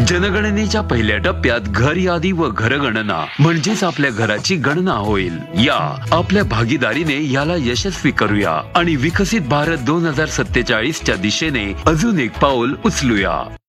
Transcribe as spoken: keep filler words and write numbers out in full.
जनगणनेच्या पहिल्या टप्प्यात घर यादी व घरगणना म्हणजेच आपल्या घराची गणना होईल। या आपल्या भागीदारीने याला यशस्वी करूया आणि विकसित भारत दोन हजार सत्तेचाळीस च्या दिशेने अजून एक पाऊल उचलूया।